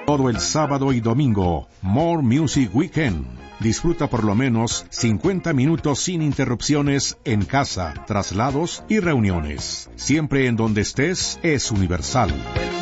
Todo el sábado y domingo, More Music Weekend. Disfruta por lo menos 50 minutos sin interrupciones en casa, traslados y reuniones. Siempre en donde estés es Universal.